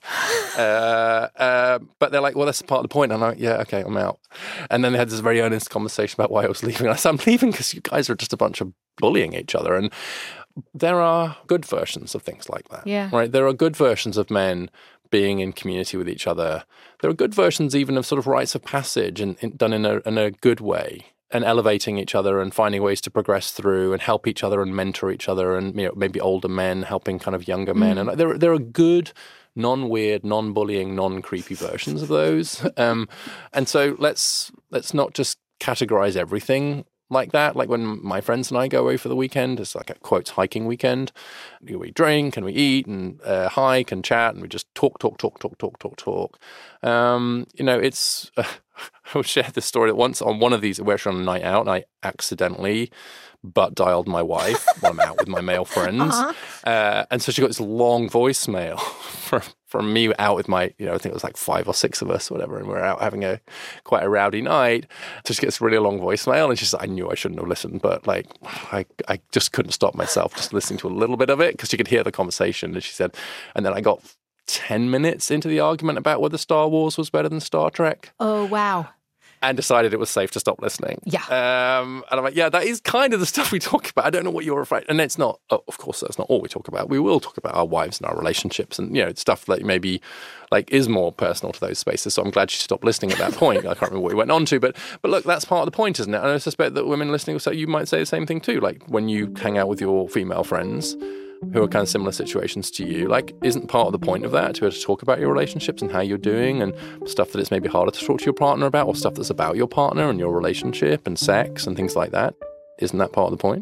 uh, uh, but they're like, well, that's part of the point. And I'm like, yeah, okay, I'm out. And then they had this very earnest conversation about why I was leaving. And I said, I'm leaving because you guys are just a bunch of bullying each other. And there are good versions of things like that. Yeah. Right? There are good versions of men being in community with each other. There are good versions even of sort of rites of passage and, and done in a, in a good way, and elevating each other and finding ways to progress through and help each other and mentor each other, and, you know, maybe older men helping kind of younger men. Mm. And there, there are good, non-weird, non-bullying, non-creepy versions of those. Um, and so let's let's not just categorize everything like that. Like when my friends and I go away for the weekend, it's like a quotes hiking weekend. We drink and we eat and uh, hike and chat and we just talk, talk, talk, talk, talk, talk, talk. Um, you know, it's. Uh, I will share this story that once on one of these, we're actually on a night out, and I accidentally butt dialed my wife while I'm out with my male friends, uh-huh. uh, and so she got this long voicemail from from me out with my, you know, I think it was like five or six of us, or whatever, and we we're out having a quite a rowdy night. So she gets a really long voicemail, and she's like, I knew I shouldn't have listened, but like I I just couldn't stop myself just listening to a little bit of it because she could hear the conversation, and she said, and then I got ten minutes into the argument about whether Star Wars was better than Star Trek. Oh, wow. And decided it was safe to stop listening. Yeah. Um, and I'm like, yeah, that is kind of the stuff we talk about. I don't know what you're afraid. And it's not, oh, of course, that's not all we talk about. We will talk about our wives and our relationships and, you know, stuff that maybe like is more personal to those spaces. So I'm glad she stopped listening at that point. I can't remember what we went on to, but but look, that's part of the point, isn't it? And I suspect that women listening will say, you might say the same thing too. Like when you hang out with your female friends who are kind of similar situations to you, like, isn't part of the point of that to be able to talk about your relationships and how you're doing and stuff that it's maybe harder to talk to your partner about, or stuff that's about your partner and your relationship and sex and things like that? Isn't that part of the point?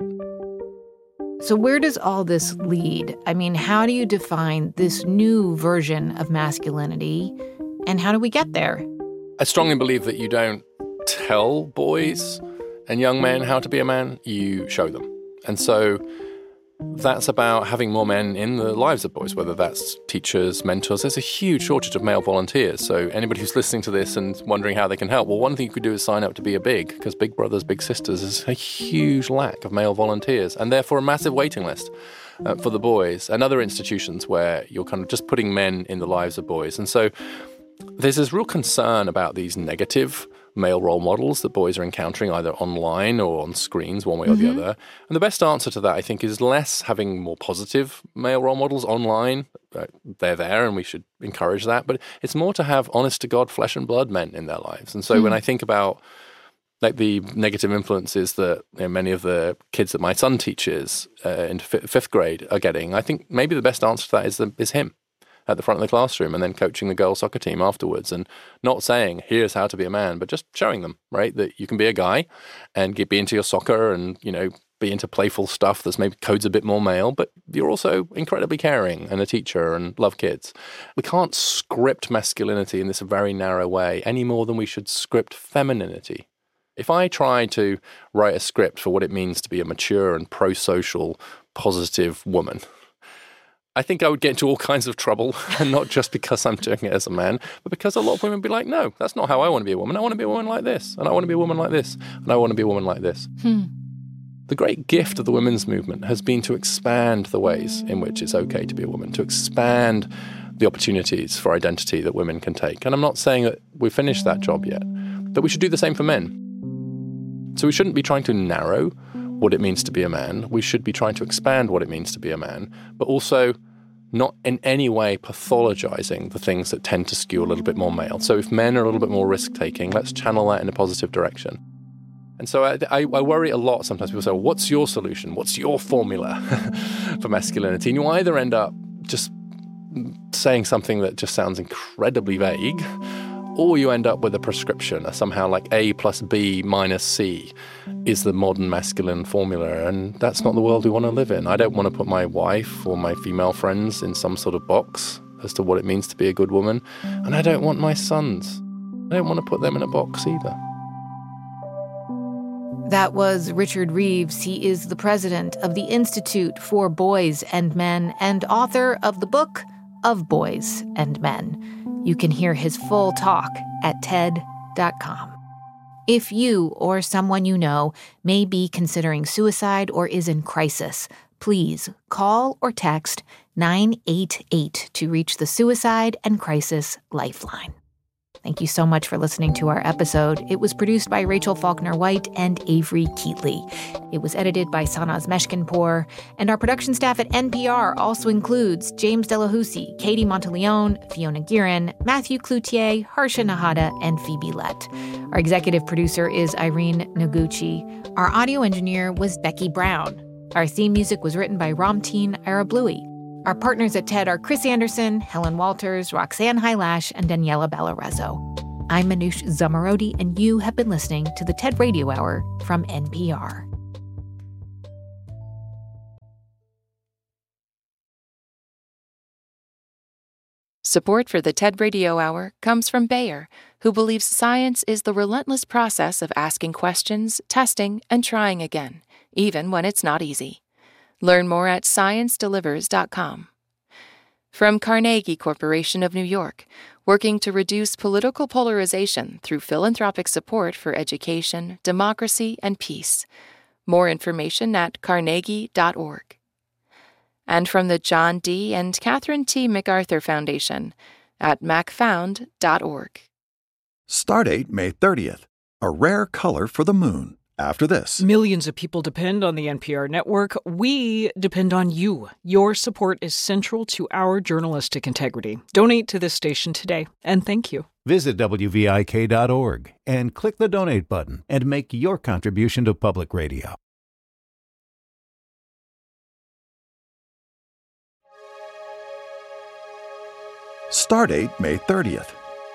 So where does all this lead? I mean, how do you define this new version of masculinity, and how do we get there? I strongly believe that you don't tell boys and young men how to be a man, you show them. And so that's about having more men in the lives of boys, whether that's teachers, mentors. There's a huge shortage of male volunteers. So anybody who's listening to this and wondering how they can help, well, one thing you could do is sign up to be a big, because Big Brothers, Big Sisters is a huge lack of male volunteers, and therefore a massive waiting list uh, for the boys and other institutions where you're kind of just putting men in the lives of boys. And so there's this real concern about these negative male role models that boys are encountering either online or on screens, one way or mm-hmm. the other. And the best answer to that, I think, is less having more positive male role models online. Uh, they're there and we should encourage that. But it's more to have honest-to-God flesh and blood men in their lives. And so mm-hmm. when I think about like the negative influences that, you know, many of the kids that my son teaches uh, in f- fifth grade are getting, I think maybe the best answer to that is the, is him at the front of the classroom, and then coaching the girls' soccer team afterwards, and not saying, here's how to be a man, but just showing them, right, that you can be a guy and get be into your soccer and, you know, be into playful stuff that's maybe codes a bit more male, but you're also incredibly caring and a teacher and love kids. We can't script masculinity in this very narrow way any more than we should script femininity. If I try to write a script for what it means to be a mature and pro-social, positive woman, I think I would get into all kinds of trouble, and not just because I'm doing it as a man, but because a lot of women would be like, no, that's not how I want to be a woman. I want to be a woman like this, and I want to be a woman like this, and I want to be a woman like this. Hmm. The great gift of the women's movement has been to expand the ways in which it's okay to be a woman, to expand the opportunities for identity that women can take. And I'm not saying that we've finished that job yet, but we should do the same for men. So we shouldn't be trying to narrow what it means to be a man. We should be trying to expand what it means to be a man, but also not in any way pathologizing the things that tend to skew a little bit more male. So if men are a little bit more risk-taking, let's channel that in a positive direction. And so I, I, I worry a lot sometimes. People say, well, what's your solution? What's your formula for masculinity? And you either end up just saying something that just sounds incredibly vague, or you end up with a prescription, a somehow like A plus B minus C is the modern masculine formula, and that's not the world we want to live in. I don't want to put my wife or my female friends in some sort of box as to what it means to be a good woman, and I don't want my sons. I don't want to put them in a box either. That was Richard Reeves. He is the president of the Institute for Boys and Men and author of the book Of Boys and Men. You can hear his full talk at ted dot com. If you or someone you know may be considering suicide or is in crisis, please call or text nine eight eight to reach the Suicide and Crisis Lifeline. Thank you so much for listening to our episode. It was produced by Rachel Faulkner-White and Avery Keatley. It was edited by Sanaz Meshkinpour. And our production staff at N P R also includes James Delahousie, Katie Monteleone, Fiona Guerin, Matthew Cloutier, Harsha Nahata, and Phoebe Lett. Our executive producer is Irene Noguchi. Our audio engineer was Becky Brown. Our theme music was written by Ramteen Arablouei. Our partners at TED are Chris Anderson, Helen Walters, Roxanne Hylash, and Daniela Ballarezo. I'm Manoush Zomorodi, and you have been listening to the TED Radio Hour from N P R. Support for the TED Radio Hour comes from Bayer, who believes science is the relentless process of asking questions, testing, and trying again, even when it's not easy. Learn more at science delivers dot com. From Carnegie Corporation of New York, working to reduce political polarization through philanthropic support for education, democracy, and peace. More information at carnegie dot org. And from the John D. and Catherine T. MacArthur Foundation at mac found dot org. Stardate May thirtieth, a rare color for the moon. After this. Millions of people depend on the N P R network. We depend on you. Your support is central to our journalistic integrity. Donate to this station today, and thank you. Visit W V I K dot org and click the donate button and make your contribution to public radio. Stardate May thirtieth.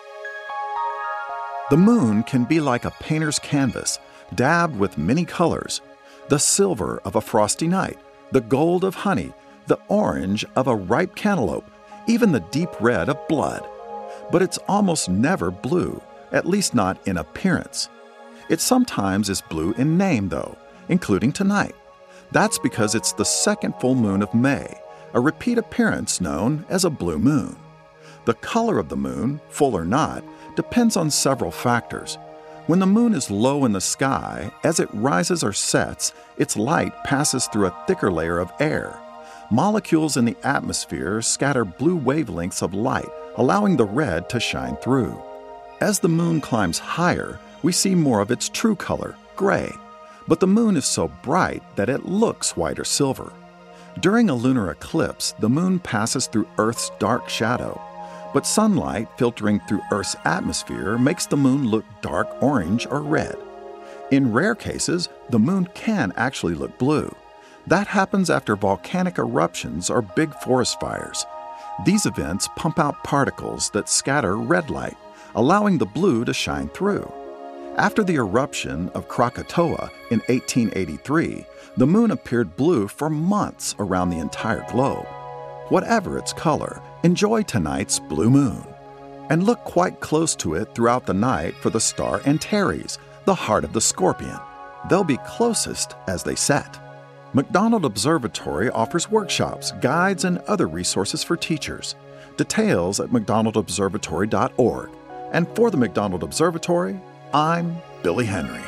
The moon can be like a painter's canvas, dabbed with many colors: the silver of a frosty night, the gold of honey, the orange of a ripe cantaloupe, even the deep red of blood. But it's almost never blue, at least not in appearance. It sometimes is blue in name, though, including tonight. That's because it's the second full moon of May, a repeat appearance known as a blue moon. The color of the moon, full or not, depends on several factors. When the moon is low in the sky, as it rises or sets, its light passes through a thicker layer of air. Molecules in the atmosphere scatter blue wavelengths of light, allowing the red to shine through. As the moon climbs higher, we see more of its true color, gray. But the moon is so bright that it looks white or silver. During a lunar eclipse, the moon passes through Earth's dark shadow. But sunlight filtering through Earth's atmosphere makes the moon look dark orange or red. In rare cases, the moon can actually look blue. That happens after volcanic eruptions or big forest fires. These events pump out particles that scatter red light, allowing the blue to shine through. After the eruption of Krakatoa in eighteen eighty-three, the moon appeared blue for months around the entire globe. Whatever its color, enjoy tonight's blue moon. And look quite close to it throughout the night for the star Antares, the heart of the scorpion. They'll be closest as they set. McDonald Observatory offers workshops, guides, and other resources for teachers. Details at mcdonald observatory dot org. And for the McDonald Observatory, I'm Billy Henry.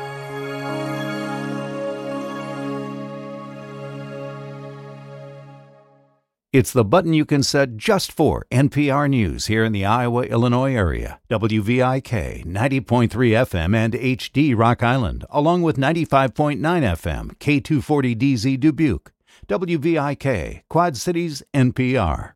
It's the button you can set just for N P R News here in the Iowa-Illinois area. W V I K ninety point three F M and H D Rock Island, along with ninety-five point nine F M K two forty D Z Dubuque. W V I K, Quad Cities, N P R.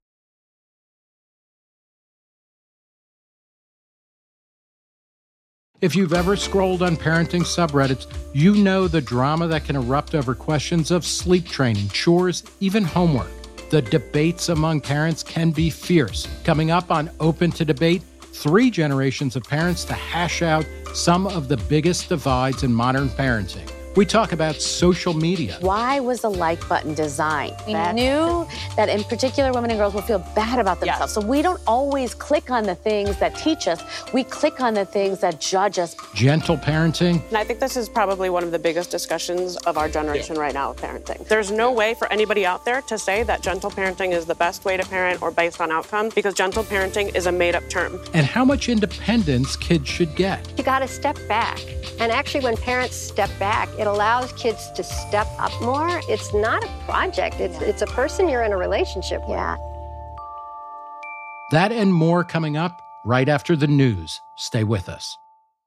If you've ever scrolled on parenting subreddits, you know the drama that can erupt over questions of sleep training, chores, even homework. The debates among parents can be fierce. Coming up on Open to Debate, three generations of parents to hash out some of the biggest divides in modern parenting. We talk about social media. Why was the like button designed? We That's knew that in particular women and girls will feel bad about themselves. Yes. So we don't always click on the things that teach us. We click on the things that judge us. Gentle parenting. And I think this is probably one of the biggest discussions of our generation yeah. right now, parenting. There's no way for anybody out there to say that gentle parenting is the best way to parent or based on outcome, because gentle parenting is a made-up term. And how much independence kids should get. You got to step back. And actually, when parents step back, it allows kids to step up more. It's not a project. It's it's a person you're in a relationship with. Yeah. That and more coming up right after the news. Stay with us.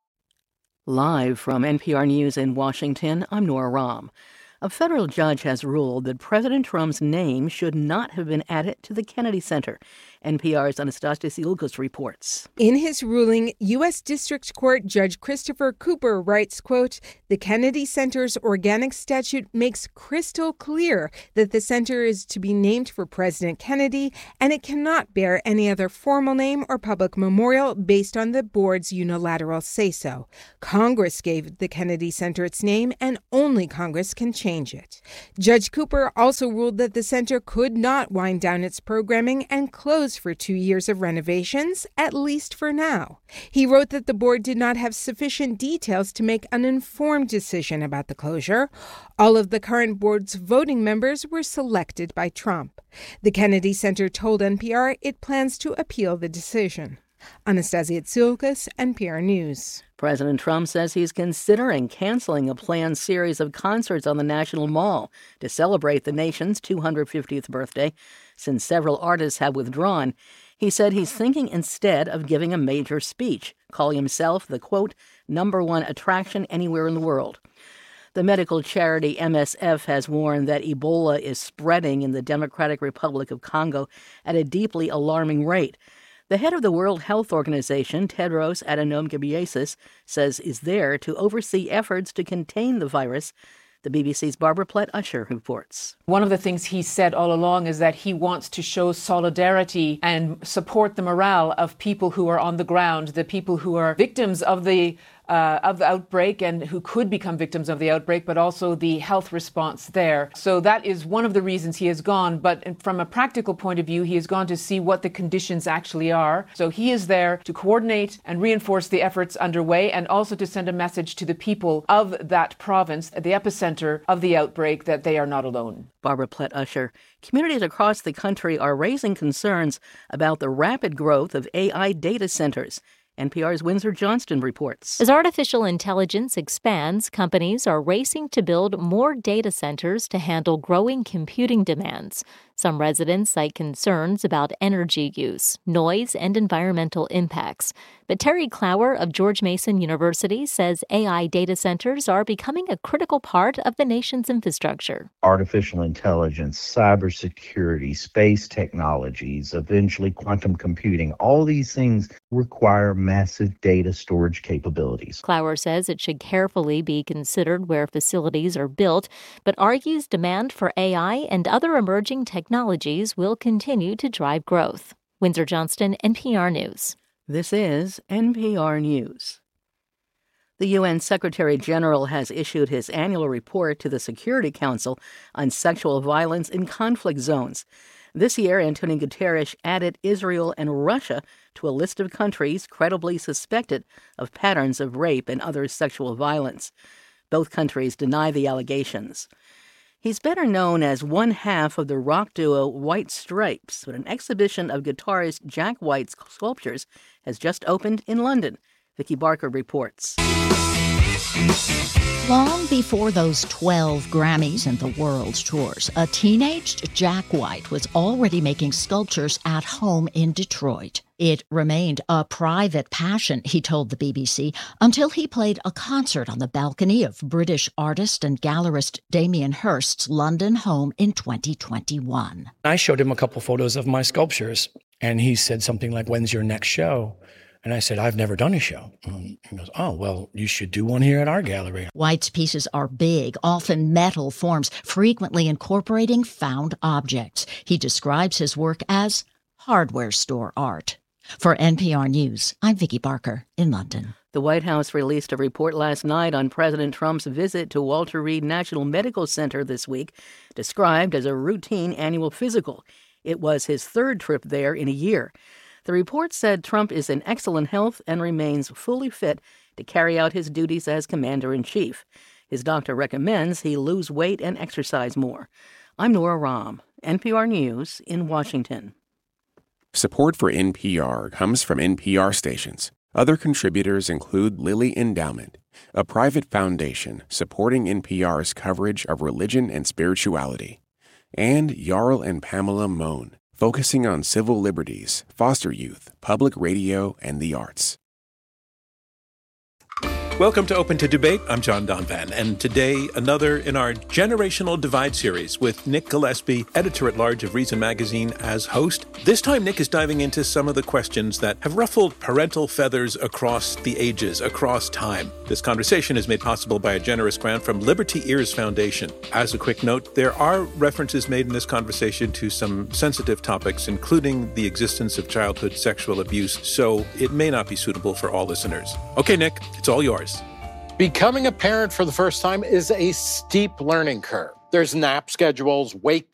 Live from N P R News in Washington, I'm Nora Rahm. A federal judge has ruled that President Trump's name should not have been added to the Kennedy Center. N P R's Anastasia Siulkos reports. In his ruling, U S. District Court Judge Christopher Cooper writes, quote, "The Kennedy Center's organic statute makes crystal clear that the center is to be named for President Kennedy, and it cannot bear any other formal name or public memorial based on the board's unilateral say-so. Congress gave the Kennedy Center its name, and only Congress can change it." Judge Cooper also ruled that the center could not wind down its programming and close for two years of renovations, at least for now. He wrote that the board did not have sufficient details to make an informed decision about the closure. All of the current board's voting members were selected by Trump. The Kennedy Center told N P R it plans to appeal the decision. Anastasia Tsiolkas, N P R News. President Trump says he's considering canceling a planned series of concerts on the National Mall to celebrate the nation's two hundred fiftieth birthday. Since several artists have withdrawn, he said he's thinking instead of giving a major speech, calling himself the, quote, number one attraction anywhere in the world. The medical charity M S F has warned that Ebola is spreading in the Democratic Republic of Congo at a deeply alarming rate. The head of the World Health Organization, Tedros Adhanom Ghebreyesus, says is there to oversee efforts to contain the virus. The B B C's Barbara Plett-Usher reports. One of the things he said all along is that he wants to show solidarity and support the morale of people who are on the ground, the people who are victims of the Uh, of the outbreak and who could become victims of the outbreak, but also the health response there. So that is one of the reasons he has gone. But from a practical point of view, he has gone to see what the conditions actually are. So he is there to coordinate and reinforce the efforts underway, and also to send a message to the people of that province, at the epicenter of the outbreak, that they are not alone. Barbara Plett-Usher. Communities across the country are raising concerns about the rapid growth of A I data centers. N P R's Windsor Johnston reports. As artificial intelligence expands, companies are racing to build more data centers to handle growing computing demands. Some residents cite concerns about energy use, noise, and environmental impacts. But Terry Clower of George Mason University says A I data centers are becoming a critical part of the nation's infrastructure. Artificial intelligence, cybersecurity, space technologies, eventually quantum computing, all these things require massive data storage capabilities. Clower says it should carefully be considered where facilities are built, but argues demand for A I and other emerging technologies will continue to drive growth. Windsor Johnston, N P R News. This is N P R News. The U N Secretary General has issued his annual report to the Security Council on sexual violence in conflict zones. This year, Antonio Guterres added Israel and Russia to a list of countries credibly suspected of patterns of rape and other sexual violence. Both countries deny the allegations. He's better known as one half of the rock duo White Stripes, but an exhibition of guitarist Jack White's sculptures has just opened in London. Vicky Barker reports. Long before those twelve Grammys and the world tours, a teenaged Jack White was already making sculptures at home in Detroit. It remained a private passion, he told the B B C, until he played a concert on the balcony of British artist and gallerist Damien Hirst's London home in twenty twenty-one. I showed him a couple photos of my sculptures, and he said something like, "When's your next show?" And I said, "I've never done a show." And he goes, "Oh, well, you should do one here at our gallery." White's pieces are big, often metal forms, frequently incorporating found objects. He describes his work as hardware store art. For N P R News, I'm Vicki Barker in London. The White House released a report last night on President Trump's visit to Walter Reed National Medical Center this week, described as a routine annual physical. It was his third trip there in a year. The report said Trump is in excellent health and remains fully fit to carry out his duties as commander-in-chief. His doctor recommends he lose weight and exercise more. I'm Nora Rahm, N P R News in Washington. Support for N P R comes from N P R stations. Other contributors include Lilly Endowment, a private foundation supporting N P R's coverage of religion and spirituality, and Jarl and Pamela Mohn, focusing on civil liberties, foster youth, public radio, and the arts. Welcome to Open to Debate. I'm John Donvan, and today another in our Generational Divide series with Nick Gillespie, editor-at-large of Reason Magazine, as host. This time, Nick is diving into some of the questions that have ruffled parental feathers across the ages, across time. This conversation is made possible by a generous grant from Liberty Ears Foundation. As a quick note, there are references made in this conversation to some sensitive topics, including the existence of childhood sexual abuse, so it may not be suitable for all listeners. Okay, Nick, it's all yours. Becoming a parent for the first time is a steep learning curve. There's nap schedules, wake